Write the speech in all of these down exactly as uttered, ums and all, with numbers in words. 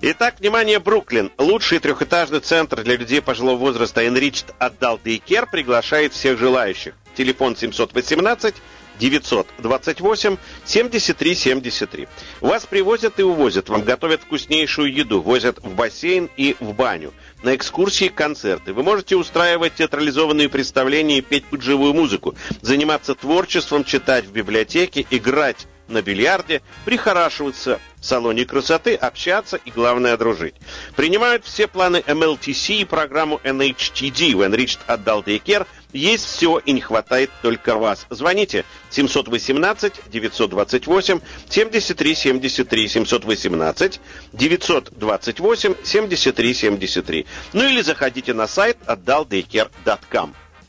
Итак, внимание, Бруклин. Лучший трехэтажный центр для людей пожилого возраста Enriched Adult Daycare приглашает всех желающих. Телефон семьсот восемнадцать девятьсот двадцать восемь семьдесят три семьдесят три. Вас привозят и увозят, вам готовят вкуснейшую еду, возят в бассейн и в баню, на экскурсии, концерты. Вы можете устраивать театрализованные представления и петь под живую музыку, заниматься творчеством, читать в библиотеке, играть на бильярде, прихорашиваться в салоне красоты, общаться и, главное, дружить. Принимают все планы эм эл ти си и программу эн эйч ти ди в Enriched Adult Daycare. Есть все и не хватает только вас. Звоните семьсот восемнадцать девятьсот двадцать восемь семьдесят три семьдесят три, семьсот восемнадцать девятьсот двадцать восемь семьдесят три семьдесят три. Ну или заходите на сайт adult daycare точка ком.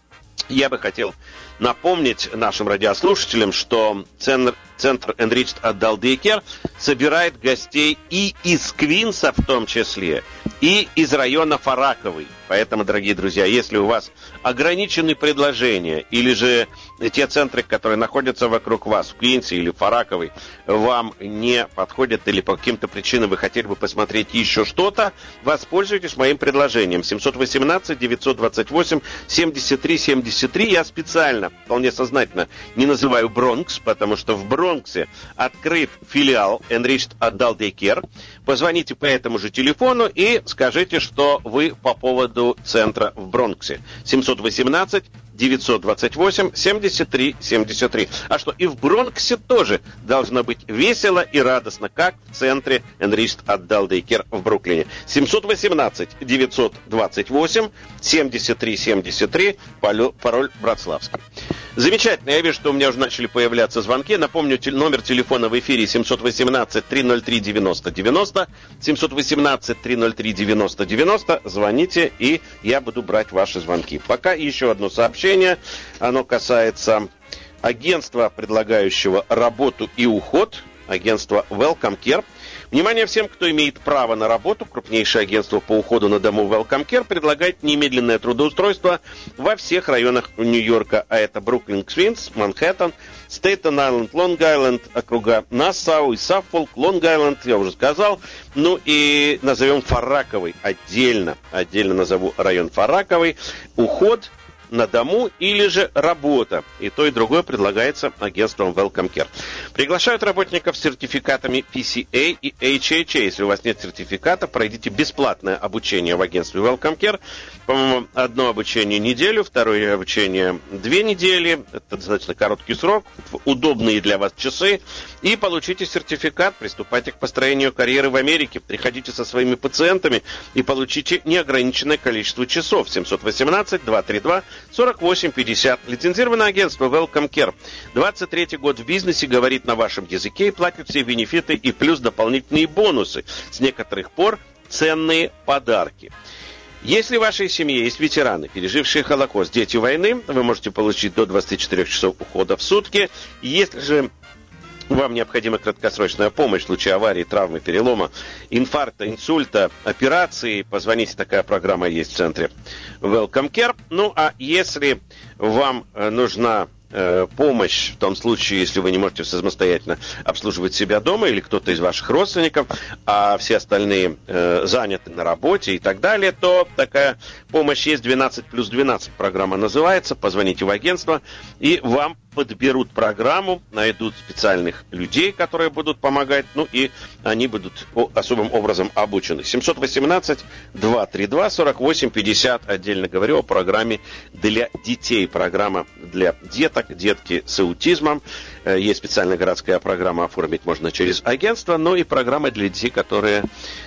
Я бы хотел напомнить нашим радиослушателям, что центр, центр Enriched Adult Daycare собирает гостей и из Квинса в том числе, и из района Фараковый. Поэтому, дорогие друзья, если у вас ограничены предложения, или же те центры, которые находятся вокруг вас, в Квинсе или Фараковой, вам не подходят, или по каким-то причинам вы хотели бы посмотреть еще что-то, воспользуйтесь моим предложением. семьсот восемнадцать девятьсот двадцать восемь семьдесят три семьдесят три. Я специально, вполне сознательно, не называю Бронкс, потому что в Бронксе открыт филиал Enriched Adult Daycare. Позвоните по этому же телефону и скажите, что вы по поводу центра в Бронксе. семьсот восемнадцать девятьсот двадцать восемь семьдесят три семьдесят три. А что, и в Бронксе тоже должно быть весело и радостно, как в центре Enriched Adult Daycare в Бруклине. семьсот восемнадцать девятьсот двадцать восемь семьдесят три семьдесят три, пароль Братславский. Замечательно, я вижу, что у меня уже начали появляться звонки. Напомню, номер телефона в эфире семьсот восемнадцать триста три девяносто девяносто, семьсот восемнадцать триста три девяносто девяносто. Звоните, и я буду брать ваши звонки. Пока еще одно сообщение. Оно касается агентства, предлагающего работу и уход, агентства Welcome Care. Внимание всем, кто имеет право на работу. Крупнейшее агентство по уходу на дому Welcome Care предлагает немедленное трудоустройство во всех районах Нью-Йорка, а это Бруклин, Квинс, Манхэттен, Стейтен-Айленд, Лонг-Айленд, округа Нассау и Саффолк, Лонг-Айленд, я уже сказал. Ну и назовем Фараковый отдельно, отдельно назову район Фараковый. Уход на дому или же работа. И то, и другое предлагается агентством Welcome Care. Приглашают работников с сертификатами пи си эй и эйч эйч эй. Если у вас нет сертификата, пройдите бесплатное обучение в агентстве Welcome Care. По-моему, одно обучение неделю, второе обучение две недели. Это достаточно короткий срок, удобные для вас часы. И получите сертификат, приступайте к построению карьеры в Америке. Приходите со своими пациентами и получите неограниченное количество часов. семьсот восемнадцать двести тридцать два сорок восемь пятьдесят. Лицензированное агентство Welcome Care. двадцать третий год в бизнесе, говорит на вашем языке и платит все бенефиты и плюс дополнительные бонусы. С некоторых пор ценные подарки. Если в вашей семье есть ветераны, пережившие Холокост, дети войны, вы можете получить до двадцати четырёх часов ухода в сутки. Если же вам необходима краткосрочная помощь в случае аварии, травмы, перелома, инфаркта, инсульта, операции, позвоните, такая программа есть в центре Welcome Care. Ну, а если вам нужна э, помощь в том случае, если вы не можете самостоятельно обслуживать себя дома или кто-то из ваших родственников, а все остальные э, заняты на работе и так далее, то такая помощь есть. Двенадцать плюс двенадцать программа называется. Позвоните в агентство, и вам подберут программу, найдут специальных людей, которые будут помогать, ну и они будут особым образом обучены. семьсот восемнадцать двести тридцать два сорок восемь пятьдесят. Отдельно говорю о программе для детей. Программа для деток, детки с аутизмом. Есть специальная городская программа, оформить можно через агентство, но и программа для детей, которые,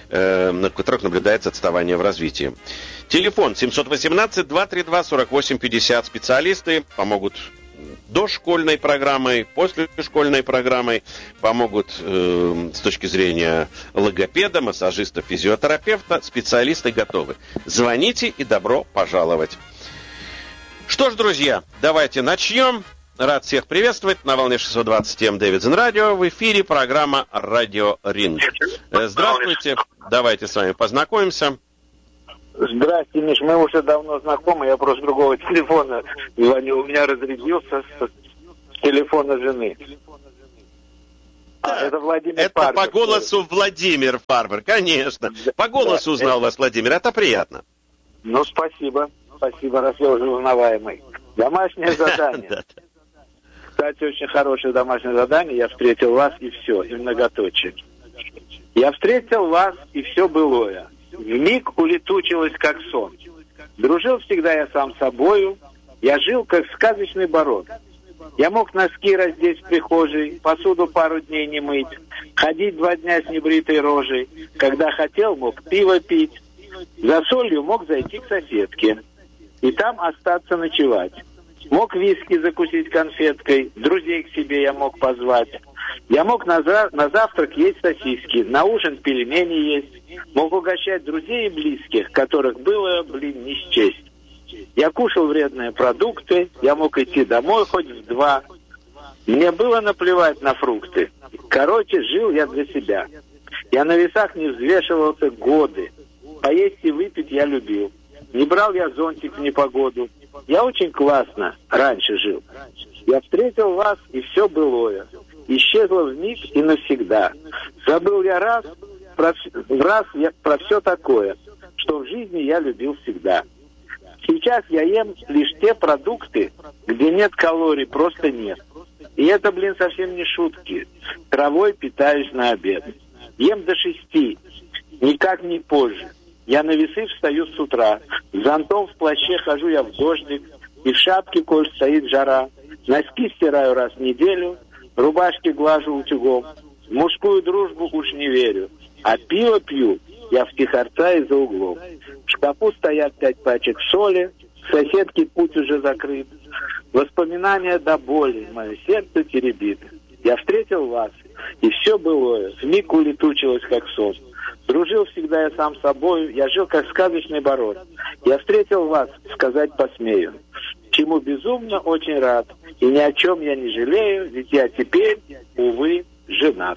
на которых наблюдается отставание в развитии. Телефон семьсот восемнадцать двести тридцать два сорок восемь пятьдесят. Специалисты помогут дошкольной программой, после школьной программой, помогут э, с точки зрения логопеда, массажиста, физиотерапевта. Специалисты готовы. Звоните и добро пожаловать. Что ж, друзья, давайте начнем. Рад всех приветствовать на волне шестьсот двадцать эм Дэвидсон Радио. В эфире программа «Радио Ринг». Здравствуйте, давайте с вами познакомимся. Здрасте, Миш, мы уже давно знакомы, я просто другого телефона звоню, у меня разрядился с телефона жены. А, это Владимир Это Фарбер. по голосу Владимир Фарбер, конечно. По голосу да, узнал это... вас, Владимир, это приятно. Ну, спасибо. Спасибо, раз я уже узнаваемый. Домашнее задание. Кстати, очень хорошее домашнее задание. Я встретил вас, и все, и многоточие. Я встретил вас, и все былое. Вмиг улетучилось, как сон. Дружил всегда я сам собою. Я жил, как сказочный барон. Я мог носки раздеть в прихожей, посуду пару дней не мыть, ходить два дня с небритой рожей. Когда хотел, мог пиво пить. За солью мог зайти к соседке и там остаться ночевать. Мог виски закусить конфеткой, друзей к себе я мог позвать. Я мог на, за... на завтрак есть сосиски, на ужин пельмени есть. Мог угощать друзей и близких, которых было, блин, не счесть. Я кушал вредные продукты, я мог идти домой хоть в два. Мне было наплевать на фрукты. Короче, жил я для себя. Я на весах не взвешивался годы. Поесть и выпить я любил. Не брал я зонтик в непогоду. Я очень классно раньше жил. Я встретил вас, и все былое исчезло вмиг и навсегда. Забыл я раз, про, раз я, про все такое, что в жизни я любил всегда. Сейчас я ем лишь те продукты, где нет калорий, просто нет. И это, блин, совсем не шутки. Травой питаюсь на обед. Ем до шести, никак не позже. Я на весы встаю с утра. С зонтом в плаще хожу я в дождик. И в шапке, коль стоит жара. Носки стираю раз в неделю. Рубашки глажу утюгом. В мужскую дружбу уж не верю. А пиво пью я втихарца и за углом. В шкафу стоят пять пачек соли. Соседки путь уже закрыт. Воспоминания до боли. Мое сердце теребит. Я встретил вас, и все былое вмиг улетучилось, как сон. Дружил всегда я сам собою, я жил, как сказочный барон. Я встретил вас, сказать посмею, чему безумно очень рад. И ни о чем я не жалею, ведь я теперь, увы, женат.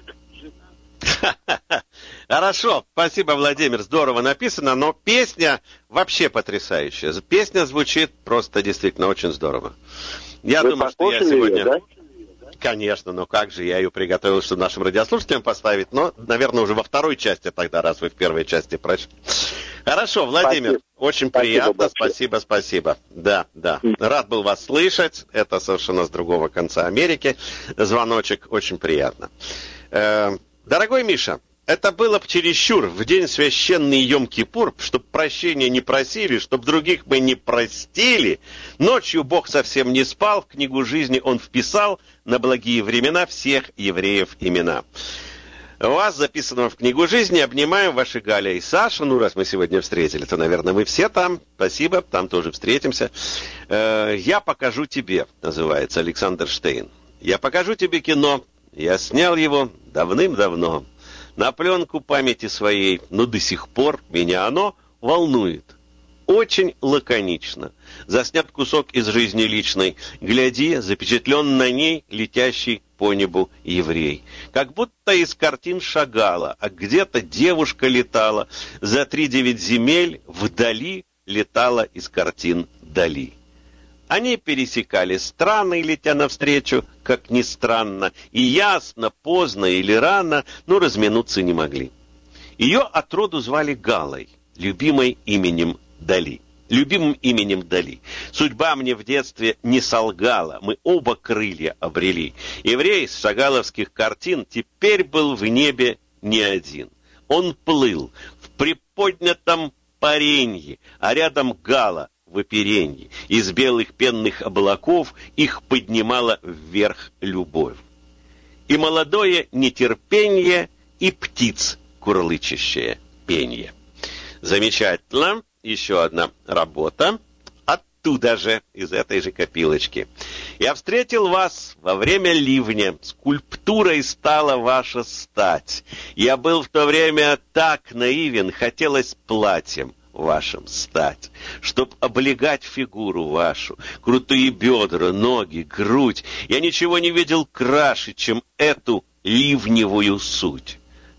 Хорошо, спасибо, Владимир, здорово написано, но песня вообще потрясающая. Песня звучит просто действительно очень здорово. Я Вы думаю, что я сегодня... Ее, да? Конечно, но как же, я ее приготовил, чтобы нашим радиослушателям поставить, но, наверное, уже во второй части тогда, раз вы в первой части прочли. Хорошо, Владимир, спасибо. Очень спасибо приятно, большое. спасибо, спасибо. Да, да, рад был вас слышать, это совершенно с другого конца Америки, звоночек, очень приятно. Э, дорогой Миша, это было бы чересчур в день священный Йом-Кипур, чтоб прощения не просили, чтоб других мы не простили. Ночью Бог совсем не спал, в книгу жизни Он вписал на благие времена всех евреев имена. Вас, записанного в книгу жизни, обнимаем ваши Галя и Саша. Ну, раз мы сегодня встретили, то, наверное, мы все там. Спасибо, там тоже встретимся. «Я покажу тебе», называется Александр Штейн. «Я покажу тебе кино. Я снял его давным-давно. На пленку памяти своей, но до сих пор меня оно волнует. Очень лаконично. Заснят кусок из жизни личной. Гляди, запечатлен на ней летящий по небу еврей. Как будто из картин Шагала, а где-то девушка летала. За три девять земель вдали летала из картин Дали. Они пересекали страны, летя навстречу, как ни странно, и ясно, поздно или рано, но разминуться не могли. Ее отроду звали Галой, любимой именем Дали. Любимым именем Дали. Судьба мне в детстве не солгала, мы оба крылья обрели. Еврей с шагаловских картин теперь был в небе не один. Он плыл в приподнятом паренье, а рядом Гала в оперенье. Из белых пенных облаков их поднимала вверх любовь. И молодое нетерпенье, и птиц курлычащее пенье. Замечательно. Еще одна работа. Оттуда же, из этой же копилочки. Я встретил вас во время ливня. Скульптурой стала ваша стать. Я был в то время так наивен, хотелось платьем вашим стать, чтоб облегать фигуру вашу, крутые бедра, ноги, грудь. Я ничего не видел краше, чем эту ливневую суть.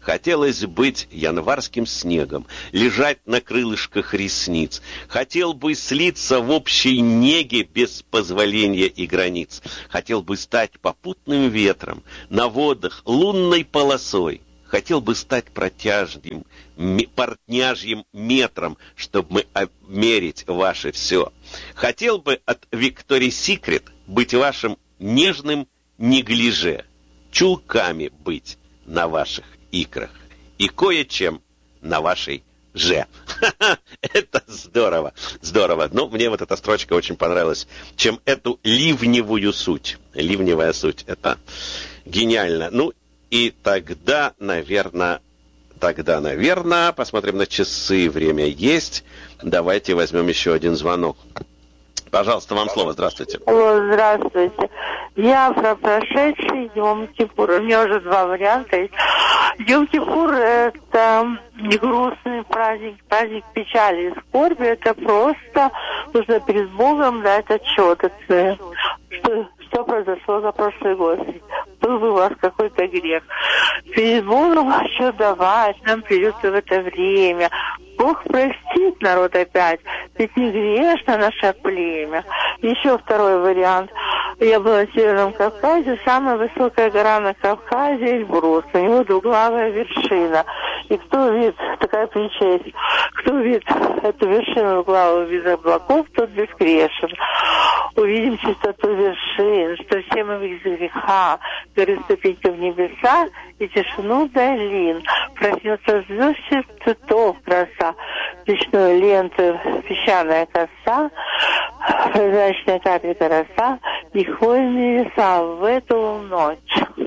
Хотелось быть январским снегом, лежать на крылышках ресниц. Хотел бы слиться в общей неге без позволения и границ. Хотел бы стать попутным ветром, на водах лунной полосой. Хотел бы стать протяжным, портняжьим метром, чтобы мы обмерить ваше все. Хотел бы от Victoria's Secret быть вашим нежным неглиже, чулками быть на ваших икрах и кое-чем на вашей же. Это здорово, здорово. Ну, мне вот эта строчка очень понравилась, чем эту ливневую суть. Ливневая суть, это гениально. Ну, и тогда, наверное, тогда, наверное, посмотрим на часы, время есть. Давайте возьмем еще один звонок. Пожалуйста, вам слово. Здравствуйте. Алло, здравствуйте. Я про прошедший Йом-Кипур. У меня уже два варианта есть. Йом-Кипур — это не грустный праздник, праздник печали и скорби. Это просто нужно перед Богом дать отчет, что, что произошло за прошлый год. Был бы у вас какой-то грех. Перед Богом отчет давать нам придется в это время. Бог простит народ опять, ведь не грешно наше племя. Еще второй вариант. Я была на Северном Кавказе, самая высокая гора на Кавказе — Эльбрус. У него двуглавая вершина. И кто увидит, такая притча, кто увидит эту вершину двуглавого без облаков, тот безгрешен. Увидим чистоту вершин, что все мы из греха, горы ступенька в небеса и тишину долин. Проснется звезд цветов краса, речную ленту песчаная коса, прозрачная капелька роса и хвойные леса в эту ночь.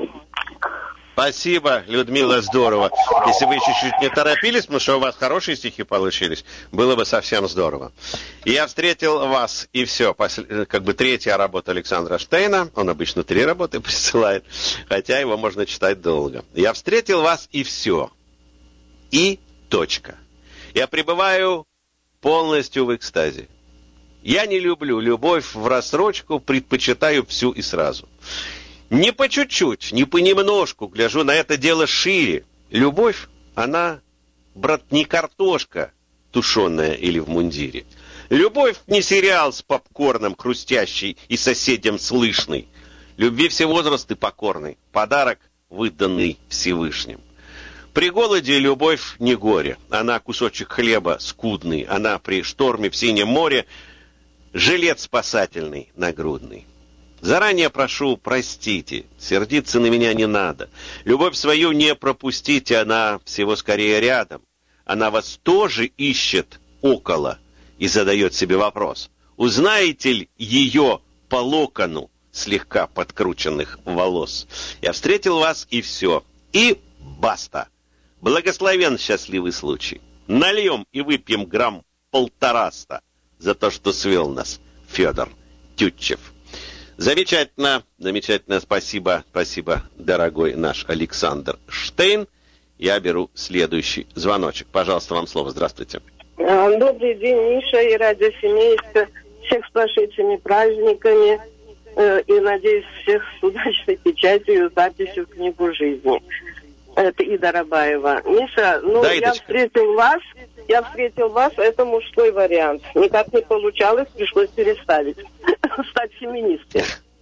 Спасибо, Людмила, здорово. Если вы еще чуть не торопились, потому что у вас хорошие стихи получились, было бы совсем здорово. Я встретил вас, и все, как бы третья работа Александра Штейна. Он обычно три работы присылает, хотя его можно читать долго. Я встретил вас, и все. И точка. Я пребываю полностью в экстазе. Я не люблю любовь в рассрочку, предпочитаю всю и сразу. Не по чуть-чуть, не понемножку гляжу на это дело шире. Любовь, она, брат, не картошка, тушеная или в мундире. Любовь не сериал с попкорном хрустящий и соседям слышный. Любви все возрасты покорный, подарок, выданный Всевышним. При голоде любовь не горе, она кусочек хлеба скудный, она при шторме в синем море жилет спасательный нагрудный. Заранее прошу, простите, сердиться на меня не надо. Любовь свою не пропустите, она всего скорее рядом. Она вас тоже ищет около и задает себе вопрос. Узнаете ли ее по локону слегка подкрученных волос? Я встретил вас, и все. И баста. Благословен счастливый случай. Нальем и выпьем грамм полтораста за то, что свел нас Федор Тютчев. Замечательно, замечательно, спасибо, спасибо, дорогой наш Александр Штейн. Я беру следующий звоночек. Пожалуйста, вам слово. Здравствуйте. Добрый день, Миша и радиосемейство. Всех с прошедшими праздниками. И, надеюсь, всех с удачной печатью и записью в книгу жизни. Это Ида Рабаева. Миша, ну, да, я встретил вас, я встретил вас, это мужской вариант. Никак не получалось, пришлось переставить. Стать феминисткой.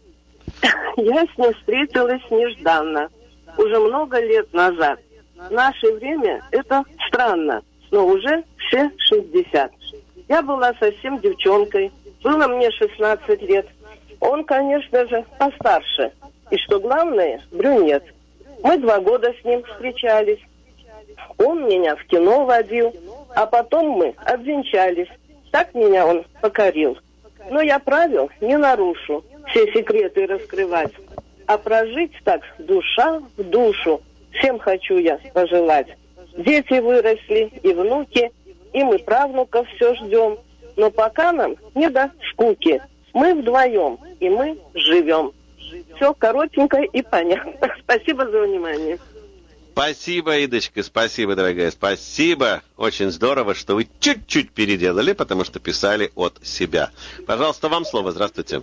Я с ним встретилась нежданно. Уже много лет назад. В наше время это странно, но уже все шестьдесят. Я была совсем девчонкой. Было мне шестнадцать лет. Он, конечно же, постарше. И что главное, брюнет. Мы два года с ним встречались. Он меня в кино водил, а потом мы обвенчались. Так меня он покорил. Но я правил не нарушу, все секреты раскрывать. А прожить так душа в душу всем хочу я пожелать. Дети выросли и внуки, и мы правнуков все ждем. Но пока нам не до скуки. Мы вдвоем, и мы живем. Все коротенько и понятно. Спасибо за внимание. Спасибо, Идочка, спасибо, дорогая, спасибо. Очень здорово, что вы чуть-чуть переделали, потому что писали от себя. Пожалуйста, вам слово. Здравствуйте.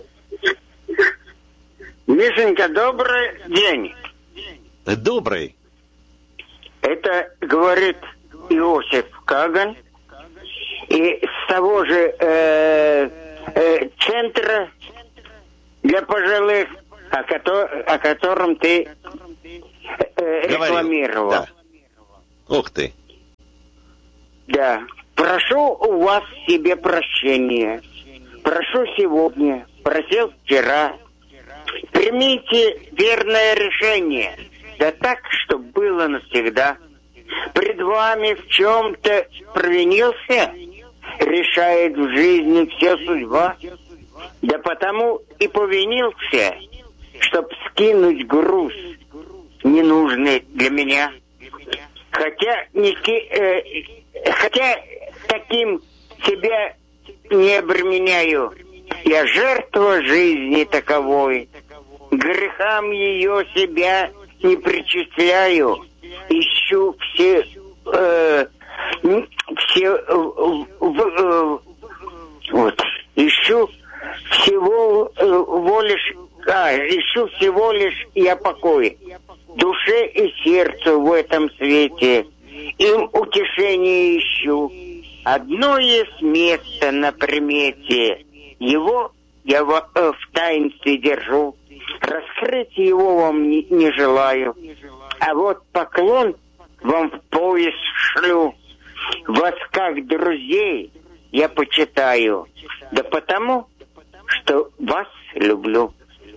Мишенька, добрый день. Добрый. Это говорит Иосиф Каган. И с того же э, э, центра для пожилых, о, ко- о котором ты э, рекламировал. Да. Ух ты. Да. Прошу у вас себе прощения. Прошу сегодня, просил вчера. Примите верное решение. Да так, чтобы было навсегда. Пред вами в чем-то провинился, решает в жизни вся судьба. Да потому и повинился, чтоб скинуть груз, ненужный для меня. Хотя, не ски, э, хотя таким себя не обременяю. Я жертва жизни таковой. Грехам ее себя не причисляю. Ищу все, э, все э, э, вот, ищу всего э, лишь, а, ищу всего лишь я покой. Душе и сердцу в этом свете. Им утешение ищу. Одно есть место на примете. Его я в, э, в таинстве держу. Раскрыть его вам не, не желаю. А вот поклон вам в пояс шлю. Вас как друзей я почитаю. Да потому, что вас люблю.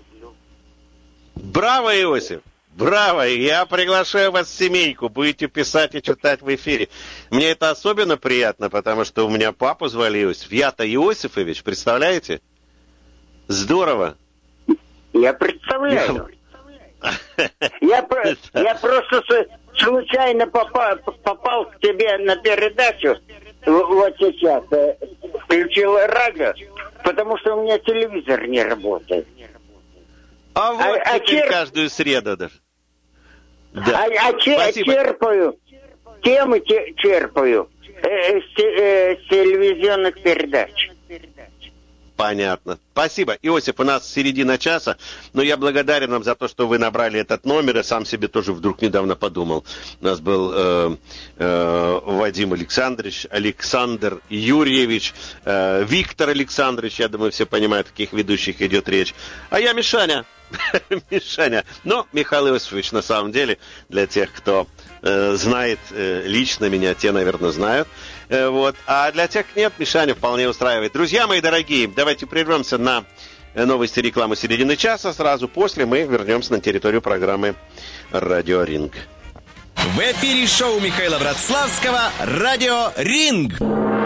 Браво, Иосиф! Браво! Я приглашаю вас в семейку. Будете писать и читать в эфире. Мне это особенно приятно, потому что у меня папу звали Иосиф. Я-то Иосифович, представляете? Здорово. Я представляю. Я, я просто случайно попал, попал к тебе на передачу вот сейчас. Включил радио, потому что у меня телевизор не работает. А вот а, а чер... каждую среду даже. Да. А, а чер... черпаю, темы черпаю э, с, э, с телевизионных передач. Понятно. Спасибо. Иосиф, у нас середина часа, но я благодарен вам за то, что вы набрали этот номер, и сам себе тоже вдруг недавно подумал. У нас был э, э, Вадим Александрович, Александр Юрьевич, э, Виктор Александрович, я думаю, все понимают, о каких ведущих идет речь. А я Мишаня. Мишаня. Но Михаил Иосифович, на самом деле, для тех, кто э, знает э, лично меня, те, наверное, знают. Э, вот. А для тех нет, Мишаня вполне устраивает. Друзья мои дорогие, давайте прервемся на новости рекламы середины часа. Сразу после мы вернемся на территорию программы «Радио Ринг». В эфире шоу Михаила Братславского «Радио Ринг».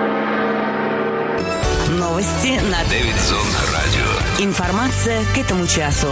Новости на Дэвидсон Радио. Информация к этому часу.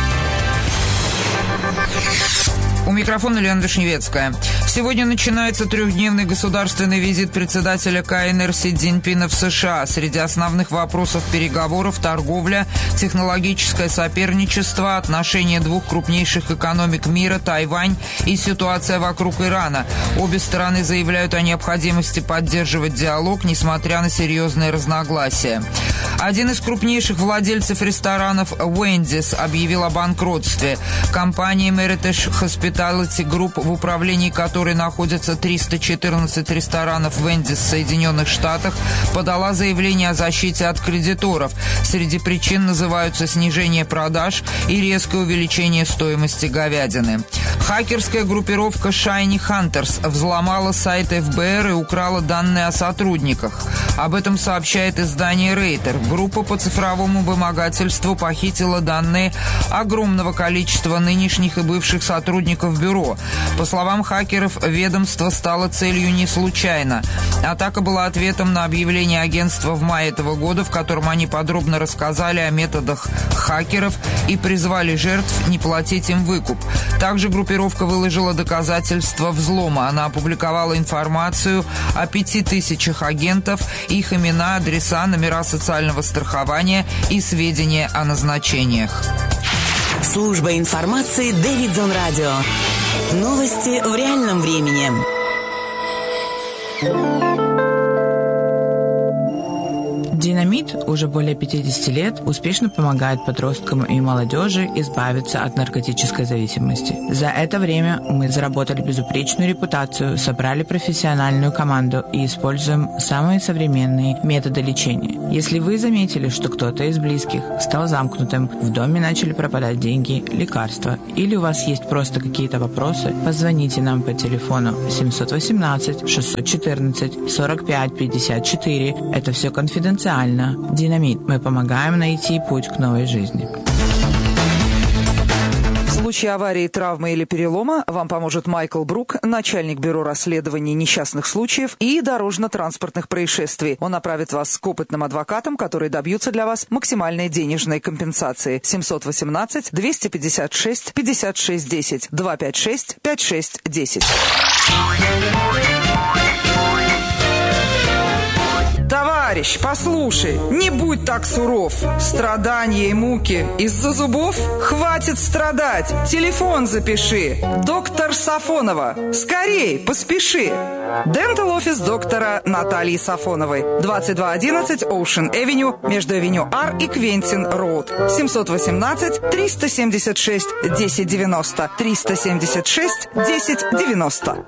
У микрофона Лена Вишневецкая. Сегодня начинается трехдневный государственный визит председателя ка эн эр Си Цзиньпина в США. Среди основных вопросов переговоров – торговля, технологическое соперничество, отношения двух крупнейших экономик мира, Тайвань и ситуация вокруг Ирана. Обе стороны заявляют о необходимости поддерживать диалог, несмотря на серьезные разногласия. Один из крупнейших владельцев ресторанов «Вендис» объявил о банкротстве. Компания Meritage Hospitality Group, в управлении которой находятся триста четырнадцать ресторанов «Вендис» в Соединенных Штатах, подала заявление о защите от кредиторов. Среди причин называются снижение продаж и резкое увеличение стоимости говядины. Хакерская группировка Shiny Hunters взломала сайт эф бэ эр и украла данные о сотрудниках. Об этом сообщает издание Рейтер. Группа по цифровому вымогательству похитила данные огромного количества нынешних и бывших сотрудников бюро. По словам хакеров, ведомство стало целью не случайно. Атака была ответом на объявление агентства в мае этого года, в котором они подробно рассказали о методах хакеров и призвали жертв не платить им выкуп. Также группировка выложила доказательства взлома. Она опубликовала информацию о пяти тысячах агентов, их имена, адреса, номера социального страхования и сведения о назначениях. Служба информации Дэвидсон Радио. Новости в реальном времени. Динамит Динамит уже более пятьдесят лет успешно помогает подросткам и молодежи избавиться от наркотической зависимости. За это время мы заработали безупречную репутацию, собрали профессиональную команду и используем самые современные методы лечения. Если вы заметили, что кто-то из близких стал замкнутым, в доме начали пропадать деньги, лекарства, или у вас есть просто какие-то вопросы, позвоните нам по телефону семь один восемь шесть один четыре сорок пять пятьдесят четыре. Это все конфиденциально. Динамит. Мы помогаем найти путь к новой жизни. В случае аварии, травмы или перелома вам поможет Майкл Брук, начальник бюро расследований несчастных случаев и дорожно-транспортных происшествий. Он направит вас к опытным адвокатам, которые добьются для вас максимальной денежной компенсации. семь один восемь два пять шесть пятьдесят шесть десять два пять шесть пять шесть десять. Товарищ, послушай, не будь так суров. Страдания и муки из-за зубов? Хватит страдать. Телефон запиши. Доктор Сафонова. Скорей, поспеши. Дентал офис доктора Натальи Сафоновой. двадцать два одиннадцать Ocean Avenue между Авеню Ар и Квентин Роуд. семь один восемь триста семьдесят шесть десять девяносто. триста семьдесят шесть десять девяносто.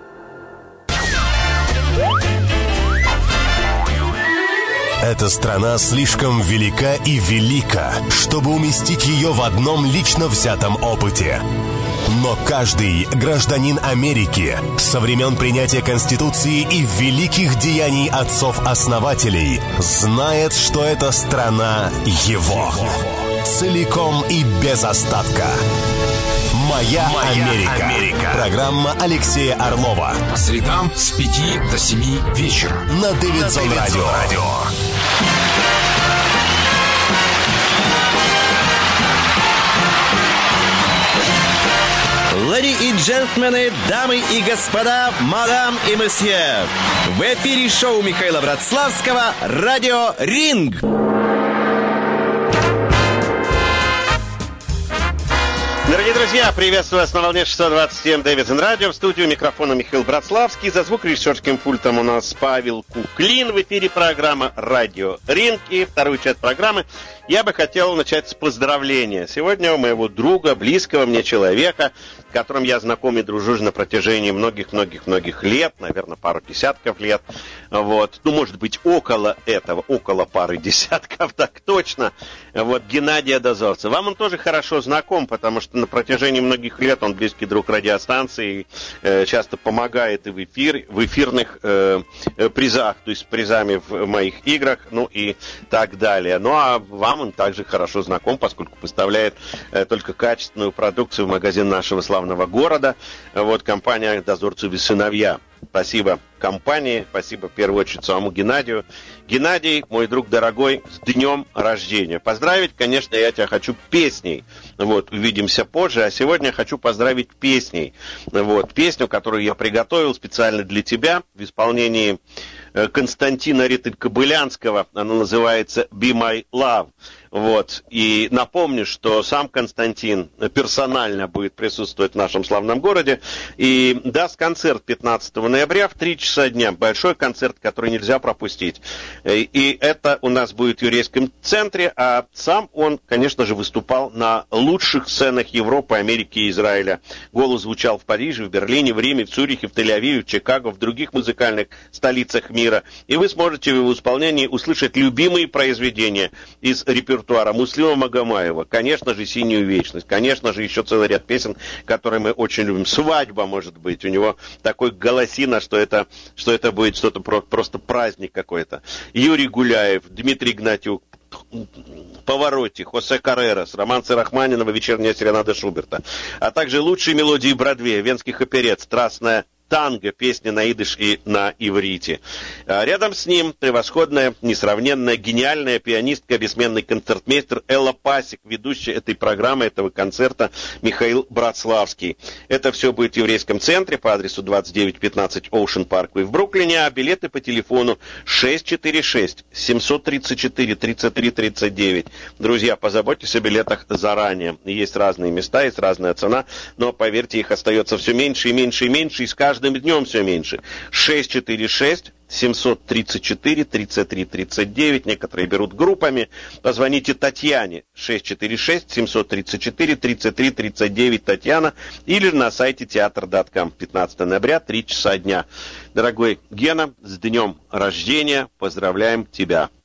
Эта страна слишком велика и велика, чтобы уместить ее в одном лично взятом опыте. Но каждый гражданин Америки со времен принятия Конституции и великих деяний отцов-основателей знает, что эта страна его. Целиком и без остатка. «Моя, Моя Америка. Америка». Программа Алексея Орлова. По средам с пяти до семи вечера. На Дэвидсон Радио. Радио. Леди и джентльмены, дамы и господа, мадам и месье. В эфире шоу Михаила Братславского «Радио Ринг». Дорогие друзья, приветствую вас на волне шестьсот двадцать семь Дэвидсон Радио. В студию микрофона Михаил Братславский. За звукорежиссерским пультом у нас Павел Куклин. В эфире программа «Радио Ринг». И вторую часть программы я бы хотел начать с поздравления. Сегодня у моего друга, близкого мне человека, с которым я знаком и дружу на протяжении многих-многих-многих лет, наверное, пару десятков лет. Вот. Ну, может быть, около этого, около пары десятков, так точно. Вот, Геннадия Дозорца. Вам он тоже хорошо знаком, потому что на протяжении многих лет он близкий друг радиостанции, э, часто помогает и в, эфир, в эфирных э, призах, то есть призами в моих играх, ну и так далее. Ну, а вам он также хорошо знаком, поскольку поставляет э, только качественную продукцию в магазин нашего славного города. Вот, компания «Дозорцевы сыновья». Спасибо компании, спасибо в первую очередь самому Геннадию. Геннадий, мой друг дорогой, с днем рождения. Поздравить, конечно, я тебя хочу песней. Вот, увидимся позже, а сегодня я хочу поздравить песней. Вот, песню, которую я приготовил специально для тебя в исполнении Константина Риттель-Кобылянского. Она называется «Be My Love». Вот. И напомню, что сам Константин персонально будет присутствовать в нашем славном городе и даст концерт пятнадцатого ноября в три часа дня. Большой концерт, который нельзя пропустить. И это у нас будет в еврейском центре, а сам он, конечно же, выступал на лучших сценах Европы, Америки и Израиля. Голос звучал в Париже, в Берлине, в Риме, в Цюрихе, в Тель-Авиве, в Чикаго, в других музыкальных столицах мира. И вы сможете в его исполнении услышать любимые произведения из репертуара Муслима Магомаева, конечно же, «Синюю вечность», конечно же, еще целый ряд песен, которые мы очень любим. «Свадьба», может быть, у него такой голосина, что это, что это будет что-то про, просто праздник какой-то. Юрий Гуляев, Дмитрий Игнатьев, «Повороте», Хосе Каррерас, романсы Рахманинова, «Вечерняя серенада» Шуберта, а также лучшие мелодии Бродвея, венских оперет, «Страстная танго», песни на идыш и на иврите. А рядом с ним превосходная, несравненная, гениальная пианистка, бессменный концертмейстер Элла Пасик, ведущая этой программы, этого концерта Михаил Братславский. Это все будет в еврейском центре по адресу двадцать девять пятнадцать Ocean Parkway в Бруклине, а билеты по телефону шесть четыре шесть семь три четыре тридцать три тридцать девять. Друзья, позаботьтесь о билетах заранее. Есть разные места, есть разная цена, но, поверьте, их остается все меньше и меньше и меньше, и с каждым днем все меньше. шесть четыре шесть семьсот тридцать четыре тридцать три тридцать девять. Некоторые берут группами. Позвоните Татьяне шесть четыре шесть семьсот тридцать четыре тридцать три тридцать девять. Татьяна. Или на сайте театр точка ком. пятнадцатого ноября, три часа дня. Дорогой Гена, с днем рождения. Поздравляем тебя.